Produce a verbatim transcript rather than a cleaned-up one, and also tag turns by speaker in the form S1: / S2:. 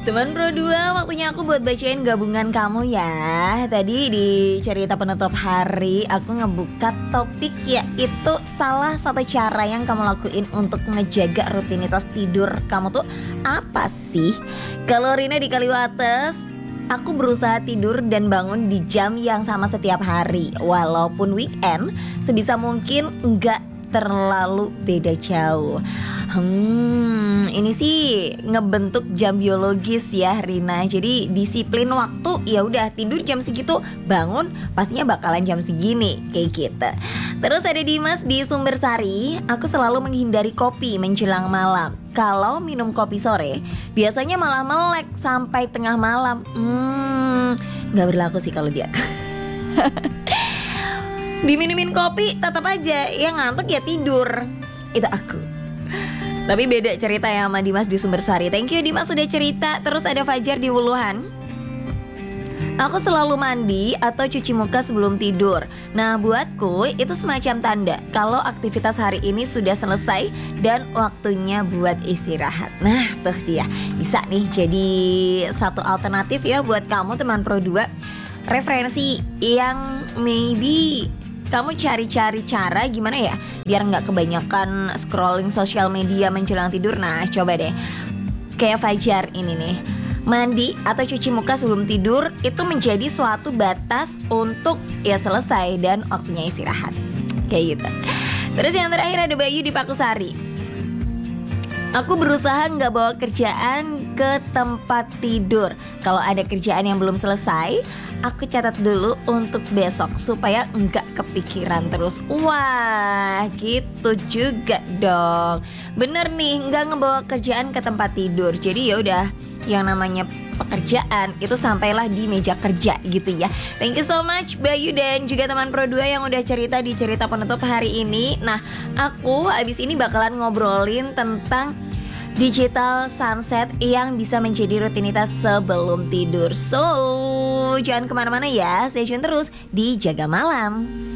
S1: Teman Pro dua, waktunya aku buat bacain gabungan kamu ya. Tadi di cerita penutup hari aku ngebuka topik, yaitu salah satu cara yang kamu lakuin untuk ngejaga rutinitas tidur kamu tuh apa sih? Kalau Rina di Kaliwates, aku berusaha tidur dan bangun di jam yang sama setiap hari. Walaupun weekend, sebisa mungkin enggak terlalu beda jauh. Hmm, ini sih ngebentuk jam biologis ya Rina. Jadi disiplin waktu, ya udah tidur jam segitu, bangun pastinya bakalan jam segini kayak gitu. Terus ada Dimas di Sumbersari, aku selalu menghindari kopi menjelang malam. Kalau minum kopi sore, biasanya malah melek sampai tengah malam. Hmm, nggak berlaku sih kalau dia. Diminumin kopi tetap aja ya ngantuk ya tidur. Itu aku. Tapi beda cerita ya sama Dimas di Sumbersari. Thank you Dimas sudah cerita. Terus ada Fajar di Wuluhan. Aku selalu mandi atau cuci muka sebelum tidur. Nah buatku itu semacam tanda kalau aktivitas hari ini sudah selesai dan waktunya buat istirahat. Nah tuh dia, bisa nih jadi satu alternatif ya buat kamu teman Pro dua. Referensi yang maybe kamu cari-cari cara gimana ya biar gak kebanyakan scrolling sosial media menjelang tidur. Nah coba deh, kayak Fajar ini nih, mandi atau cuci muka sebelum tidur itu menjadi suatu batas untuk ya selesai dan waktunya istirahat. Kayak gitu. Terus yang terakhir ada Bayu di Pakusari. Aku berusaha gak bawa kerjaan ke tempat tidur. Kalau ada kerjaan yang belum selesai, aku catat dulu untuk besok supaya enggak kepikiran terus. Wah, gitu juga dong. Bener nih, enggak ngebawa kerjaan ke tempat tidur. Jadi ya udah, yang namanya pekerjaan itu sampailah di meja kerja gitu ya. Thank you so much Bayu dan juga teman Pro dua yang udah cerita di cerita penutup hari ini. Nah, aku abis ini bakalan ngobrolin tentang digital sunset yang bisa menjadi rutinitas sebelum tidur. So, jangan kemana-mana ya, stay tune terus di Jaga Malam.